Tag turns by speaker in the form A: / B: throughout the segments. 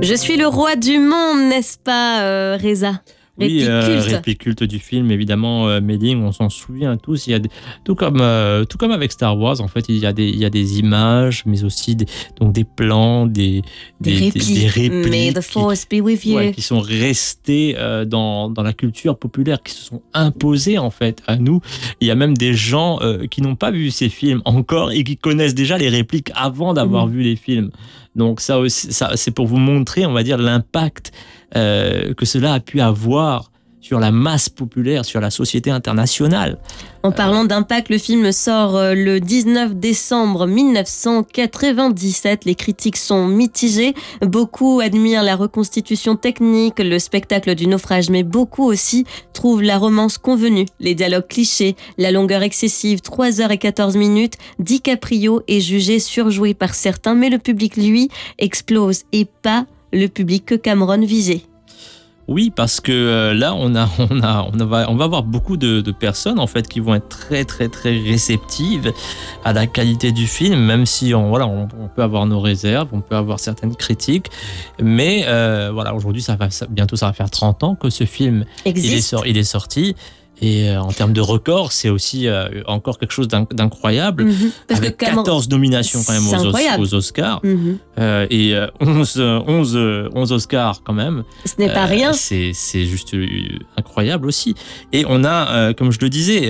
A: Je suis le roi du monde, n'est-ce pas, Reza?
B: Oui,
A: Réplique culte.
B: réplique culte du film, évidemment, Méling, on s'en souvient tous. Tout comme avec Star Wars, en fait, il y a des images, mais aussi des plans, des répliques
A: May the force be with you.
B: qui sont restées dans la culture populaire, qui se sont imposées en fait à nous. Il y a même des gens qui n'ont pas vu ces films encore et qui connaissent déjà les répliques avant d'avoir vu les films. Donc ça aussi, c'est pour vous montrer, on va dire, l'impact que cela a pu avoir sur la masse populaire, sur la société internationale.
A: En parlant d'impact, le film sort le 19 décembre 1997. Les critiques sont mitigées. Beaucoup admirent la reconstitution technique, le spectacle du naufrage, mais beaucoup aussi trouvent la romance convenue, les dialogues clichés, la longueur excessive, 3h14. DiCaprio est jugé surjoué par certains, mais le public, lui, explose, et pas le public que Cameron visait.
B: Oui, parce que là, on va avoir beaucoup de personnes en fait qui vont être très très très réceptives à la qualité du film, même si on peut avoir nos réserves, on peut avoir certaines critiques, mais aujourd'hui bientôt ça va faire 30 ans que ce film il est sorti. Et en termes de record, c'est aussi encore quelque chose d'incroyable. Avec 14 nominations quand même aux Oscars. Et 11 Oscars quand même.
A: Ce n'est pas rien.
B: C'est juste incroyable aussi. Et on a, comme je le disais,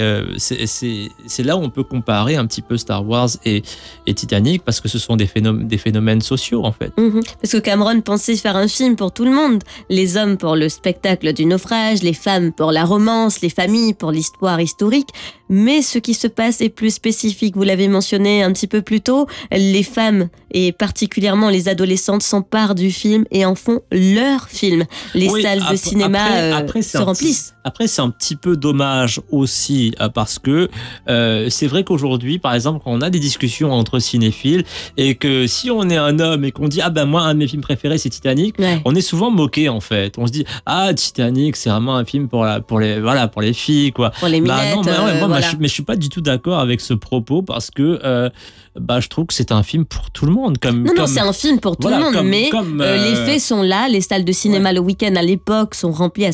B: c'est là où on peut comparer un petit peu Star Wars et Titanic, parce que ce sont des phénomènes sociaux en fait.
A: Parce que Cameron pensait faire un film pour tout le monde. Les hommes pour le spectacle du naufrage, les femmes pour la romance, les familles pour l'histoire historique, mais ce qui se passe est plus spécifique. Vous l'avez mentionné un petit peu plus tôt, les femmes et particulièrement les adolescentes s'emparent du film et en font leur film. Les salles de cinéma se remplissent.
B: Après, c'est un petit peu dommage aussi parce que c'est vrai qu'aujourd'hui, par exemple, quand on a des discussions entre cinéphiles et que si on est un homme et qu'on dit moi un de mes films préférés c'est Titanic, on est souvent moqué en fait. On se dit Titanic c'est vraiment un film pour les filles quoi.
A: Pour les minettes.
B: Mais je suis pas du tout d'accord avec ce propos parce que je trouve que c'est un film pour tout le monde.
A: Non, c'est un film pour tout le monde, mais les faits sont là. Les salles de cinéma le week-end à l'époque sont remplies à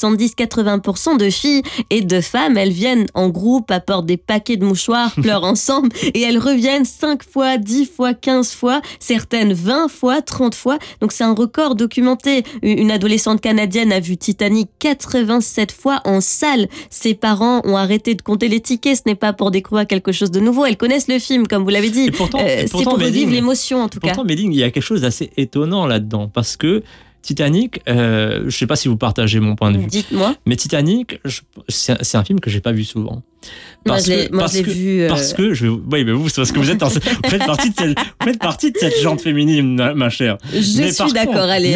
A: 70-80% de filles et de femmes. Elles viennent en groupe, apportent des paquets de mouchoirs, pleurent ensemble et elles reviennent 5 fois, 10 fois, 15 fois, certaines 20 fois, 30 fois. Donc c'est un record documenté. Une adolescente canadienne a vu Titanic 87 fois en salle. Ses parents ont arrêté de compter les tickets. Ce n'est pas pour découvrir quelque chose de nouveau. Elles connaissent le film, comme vous l'avez dit. C'est pour revivre l'émotion, en tout cas.
B: Pourtant, Méling, il y a quelque chose d'assez étonnant là-dedans, parce que Titanic, je ne sais pas si vous partagez mon point de vue.
A: Dites-moi.
B: Mais Titanic, c'est un film que je n'ai pas vu souvent.
A: Moi, je l'ai vu.
B: Parce que oui, mais vous, c'est parce que vous faites partie de cette gente féminine, ma chère.
A: Je suis d'accord, allez.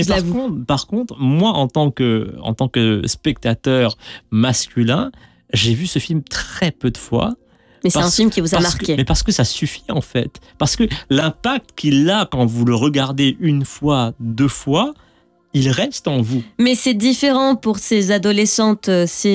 B: Par contre, moi, en tant que spectateur masculin, j'ai vu ce film très peu de fois.
A: Mais c'est un film qui vous a marqué.
B: Mais parce que ça suffit en fait. Parce que l'impact qu'il a quand vous le regardez une fois, 2 fois, il reste en vous.
A: Mais c'est différent pour ces adolescentes.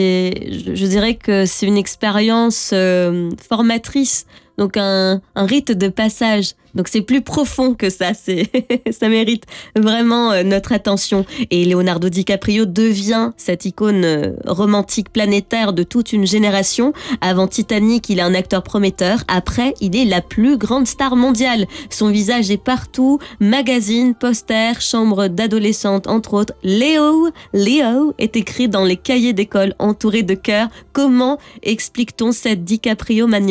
A: Je dirais que c'est une expérience formatrice. Donc un rite de passage. Donc c'est plus profond que ça. Ça mérite vraiment notre attention. Et Leonardo DiCaprio devient cette icône romantique planétaire de toute une génération. Avant Titanic, il est un acteur prometteur. Après, il est la plus grande star mondiale. Son visage est partout. Magazines, posters, chambres d'adolescentes, entre autres. Leo est écrit dans les cahiers d'école, entouré de cœurs. Comment explique-t-on cette DiCaprio mania ?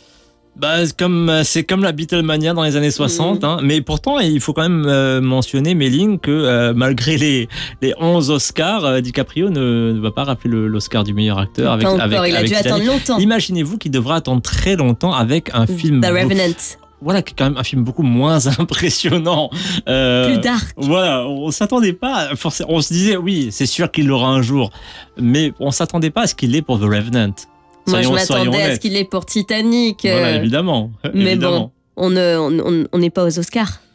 B: C'est comme la Beatlemania dans les années 60, mais pourtant il faut quand même mentionner, Méling, que malgré les 11 Oscars, DiCaprio ne va pas rappeler l'Oscar du meilleur acteur avec
A: il a dû attendre longtemps.
B: Imaginez-vous qu'il devra attendre très longtemps avec un film
A: The Revenant.
B: Voilà, qui est quand même un film beaucoup moins impressionnant.
A: Plus dark.
B: Voilà, on s'attendait pas, forcément, on se disait oui, c'est sûr qu'il l'aura un jour, mais on s'attendait pas à ce qu'il l'ait pour The Revenant.
A: Moi, je m'attendais à ce qu'il est pour Titanic.
B: Voilà, évidemment.
A: Mais bon, on n'est pas aux Oscars.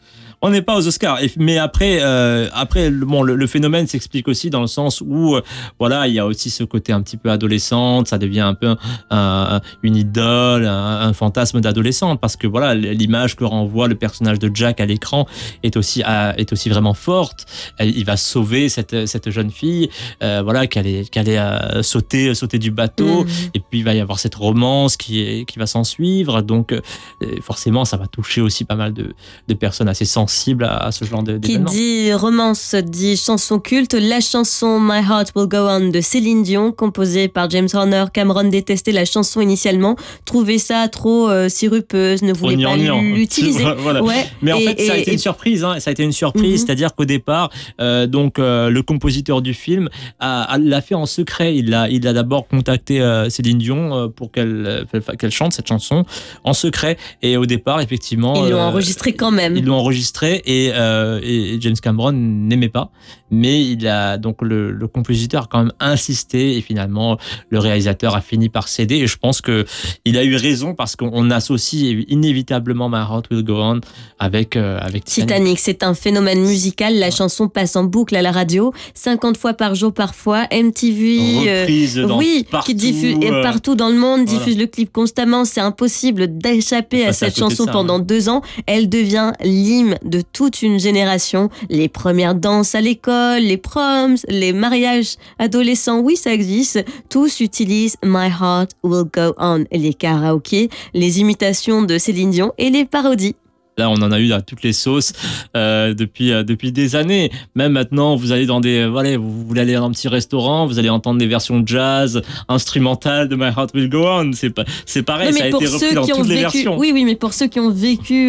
B: On n'est pas aux Oscars. Mais après, le phénomène s'explique aussi dans le sens où, voilà, il y a aussi ce côté un petit peu adolescente. Ça devient un peu une idole, un fantasme d'adolescente, parce que voilà, l'image que renvoie le personnage de Jack à l'écran est aussi vraiment forte. Il va sauver cette jeune fille, voilà, qui allait sauter du bateau, et puis il va y avoir cette romance qui va s'en suivre. Donc forcément, ça va toucher aussi pas mal de personnes assez sensibles à ce genre d'événements.
A: Qui dit romance dit chanson culte. La chanson My Heart Will Go On de Céline Dion, composée par James Horner. Cameron détestait la chanson initialement, trouvait ça trop sirupeuse, ne voulait pas l'utiliser.
B: Voilà. Ouais. Mais en fait, ça a été une surprise. Ça a été une surprise, c'est-à-dire qu'au départ, le compositeur du film l'a fait en secret. Il a d'abord contacté Céline Dion pour qu'elle chante cette chanson en secret. Et au départ, effectivement,
A: ils l'ont enregistré quand même.
B: Ils l'ont enregistré et James Cameron n'aimait pas, mais le compositeur a quand même insisté et finalement le réalisateur a fini par céder. Et je pense que il a eu raison parce qu'on associe inévitablement My Heart Will Go On avec
A: Titanic. C'est un phénomène musical. La chanson passe en boucle à la radio 50 fois par jour parfois. MTV,
B: partout,
A: qui diffuse partout dans le monde, diffuse le clip constamment. C'est impossible d'échapper à cette chanson pendant 2 ans. Elle devient l'hymne de toute une génération. Les premières danses à l'école, les proms, les mariages adolescents, oui, ça existe. Tous utilisent My Heart Will Go On. Les karaokés, les imitations de Céline Dion et les parodies.
B: Là, on en a eu à toutes les sauces depuis des années. Même maintenant, vous allez vous voulez aller dans un petit restaurant, vous allez entendre des versions jazz, instrumentales de My Heart Will Go On. C'est pareil, non, ça a été repris dans toutes les versions.
A: Oui, mais pour ceux qui ont vécu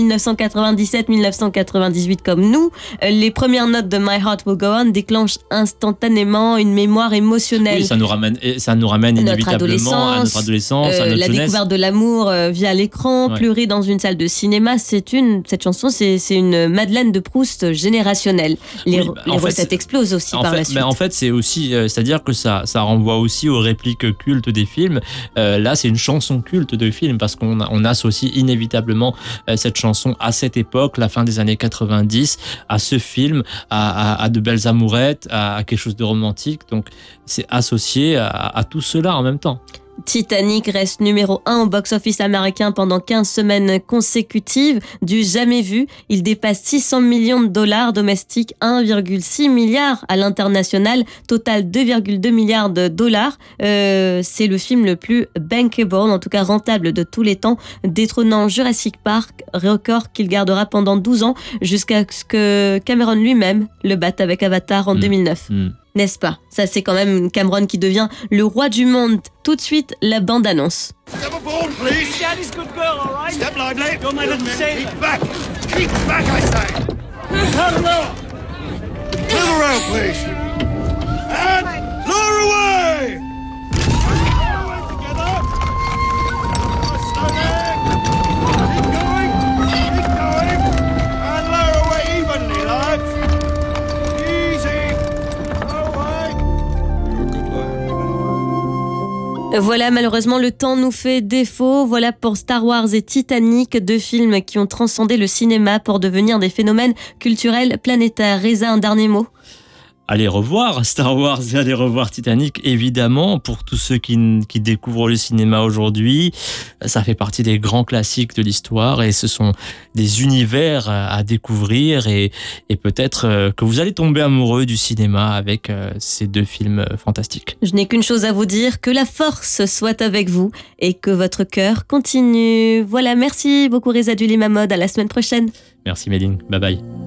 A: 1997-1998 comme nous, les premières notes de My Heart Will Go On déclenchent instantanément une mémoire émotionnelle.
B: Oui, ça nous ramène inévitablement à notre adolescence, à notre
A: la
B: jeunesse.
A: Découverte de l'amour via l'écran, pleurer dans une salle de cinéma. Cette chanson, c'est une Madeleine de Proust générationnelle. Les recettes explosent aussi par la suite.
B: Mais en fait, c'est aussi, c'est-à-dire que ça renvoie aussi aux répliques cultes des films. Là, c'est une chanson culte de film parce qu'on associe inévitablement cette chanson à cette époque, la fin des années 90, à ce film, à de belles amourettes, à quelque chose de romantique. Donc, c'est associé à tout cela en même temps.
A: Titanic reste numéro 1 au box-office américain pendant 15 semaines consécutives, du jamais vu. Il dépasse 600 millions de dollars domestiques, 1,6 milliard à l'international, total 2,2 milliards de dollars. C'est le film le plus bankable, en tout cas rentable de tous les temps, détrônant Jurassic Park, record qu'il gardera pendant 12 ans, jusqu'à ce que Cameron lui-même le batte avec Avatar en 2009. N'est-ce pas? Ça, c'est quand même Cameron qui devient le roi du monde. Tout de suite, la bande-annonce.
C: Step aboard, please. Daddy's good girl, all right? Step lively. You're my little sailor. Keep back. Keep back, I say. Hello. Move around, please. And lower away. Together. Slowly. Keep going. Keep going. And lower away evenly, lads.
A: Voilà, malheureusement, le temps nous fait défaut. Voilà pour Star Wars et Titanic, 2 films qui ont transcendé le cinéma pour devenir des phénomènes culturels planétaires. Reza, un dernier mot?
B: Allez revoir Star Wars et allez revoir Titanic, évidemment, pour tous ceux qui découvrent le cinéma aujourd'hui. Ça fait partie des grands classiques de l'histoire et ce sont des univers à découvrir et peut-être que vous allez tomber amoureux du cinéma avec ces 2 films fantastiques.
A: Je n'ai qu'une chose à vous dire, que la force soit avec vous et que votre cœur continue. Voilà, merci beaucoup Reza Dully Mahmood, à la semaine prochaine.
B: Merci Méline, bye bye.